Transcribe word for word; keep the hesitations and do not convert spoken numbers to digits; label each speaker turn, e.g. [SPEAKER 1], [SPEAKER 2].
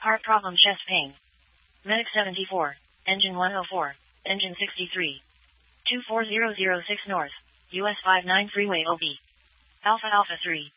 [SPEAKER 1] Heart problem, chest pain. Medic seventy-four. Engine one oh four. Engine sixty-three. two four zero zero six North. U S five nine Freeway O B. Alpha Alpha three.